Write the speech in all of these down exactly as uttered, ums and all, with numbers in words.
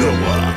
zdrowa.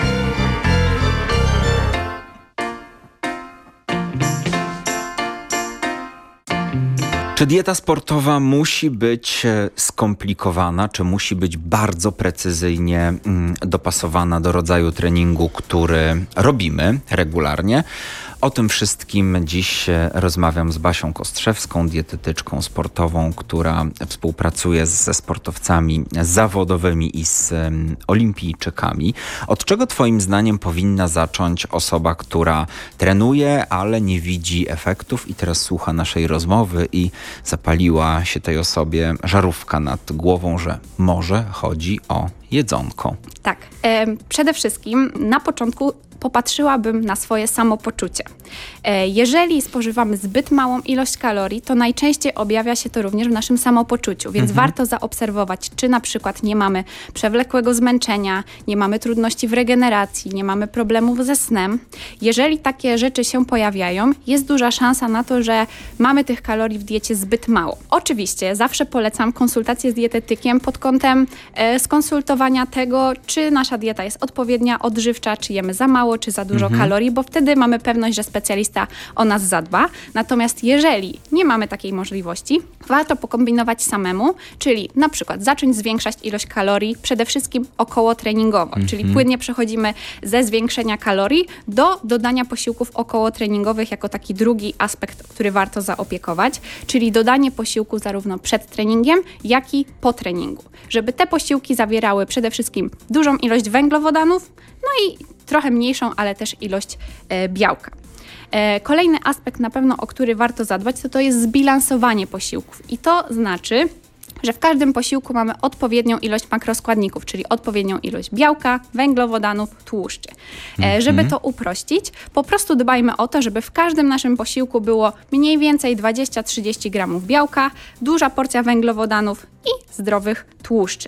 Czy dieta sportowa musi być skomplikowana, czy musi być bardzo precyzyjnie mm, dopasowana do rodzaju treningu, który robimy regularnie? O tym wszystkim dziś rozmawiam z Basią Kostrzewską, dietetyczką sportową, która współpracuje ze sportowcami zawodowymi i z um, olimpijczykami. Od czego twoim zdaniem powinna zacząć osoba, która trenuje, ale nie widzi efektów i teraz słucha naszej rozmowy i zapaliła się tej osobie żarówka nad głową, że może chodzi o jedzonko? Tak. E, przede wszystkim na początku popatrzyłabym na swoje samopoczucie. E, jeżeli spożywamy zbyt małą ilość kalorii, to najczęściej objawia się to również w naszym samopoczuciu, więc mhm. warto zaobserwować, czy na przykład nie mamy przewlekłego zmęczenia, nie mamy trudności w regeneracji, nie mamy problemów ze snem. Jeżeli takie rzeczy się pojawiają, jest duża szansa na to, że mamy tych kalorii w diecie zbyt mało. Oczywiście zawsze polecam konsultację z dietetykiem pod kątem e, skonsultowania tego, czy nasza dieta jest odpowiednia, odżywcza, czy jemy za mało, czy za dużo mhm. kalorii, bo wtedy mamy pewność, że specjalista o nas zadba. Natomiast jeżeli nie mamy takiej możliwości, warto pokombinować samemu, czyli na przykład zacząć zwiększać ilość kalorii, przede wszystkim około treningowo, mhm. czyli płynnie przechodzimy ze zwiększenia kalorii do dodania posiłków około treningowych jako taki drugi aspekt, który warto zaopiekować, czyli dodanie posiłku zarówno przed treningiem, jak i po treningu. Żeby te posiłki zawierały przede wszystkim dużą ilość węglowodanów, no i trochę mniejszą, ale też ilość e, białka. E, kolejny aspekt na pewno, o który warto zadbać, to to jest zbilansowanie posiłków. I to znaczy, że w każdym posiłku mamy odpowiednią ilość makroskładników, czyli odpowiednią ilość białka, węglowodanów, tłuszczy. E, żeby to uprościć, po prostu dbajmy o to, żeby w każdym naszym posiłku było mniej więcej dwadzieścia do trzydziestu gramów białka, duża porcja węglowodanów i zdrowych tłuszczy.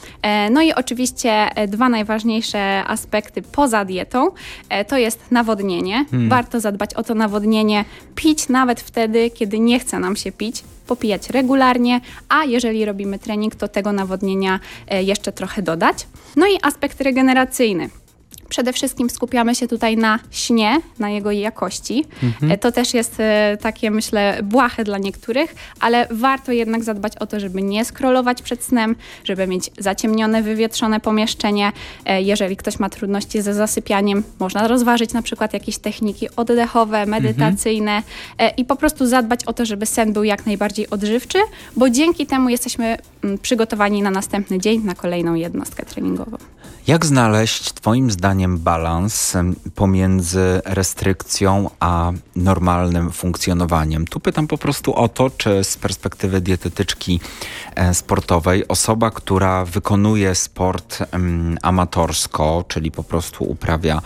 No i oczywiście dwa najważniejsze aspekty poza dietą to jest nawodnienie. Hmm. Warto zadbać o to nawodnienie, pić nawet wtedy, kiedy nie chce nam się pić, popijać regularnie, a jeżeli robimy trening, to tego nawodnienia jeszcze trochę dodać. No i aspekt regeneracyjny. Przede wszystkim skupiamy się tutaj na śnie, na jego jakości. Mhm. To też jest takie, myślę, błahe dla niektórych, ale warto jednak zadbać o to, żeby nie scrollować przed snem, żeby mieć zaciemnione, wywietrzone pomieszczenie. Jeżeli ktoś ma trudności ze zasypianiem, można rozważyć na przykład jakieś techniki oddechowe, medytacyjne mhm. i po prostu zadbać o to, żeby sen był jak najbardziej odżywczy, bo dzięki temu jesteśmy przygotowani na następny dzień, na kolejną jednostkę treningową. Jak znaleźć twoim zdaniem balans pomiędzy restrykcją a normalnym funkcjonowaniem? Tu pytam po prostu o to, czy z perspektywy dietetyczki sportowej osoba, która wykonuje sport um, amatorsko, czyli po prostu uprawia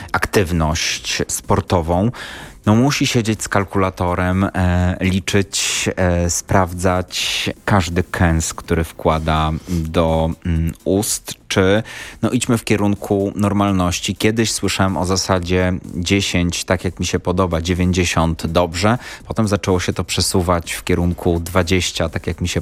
aktywność sportową, no musi siedzieć z kalkulatorem, e, liczyć, e, sprawdzać każdy kęs, który wkłada do mm, ust, czy no idźmy w kierunku normalności. Kiedyś słyszałem o zasadzie dziesięć, tak jak mi się podoba, dziewięćdziesiąt dobrze. Potem zaczęło się to przesuwać w kierunku dwadzieścia, tak jak mi się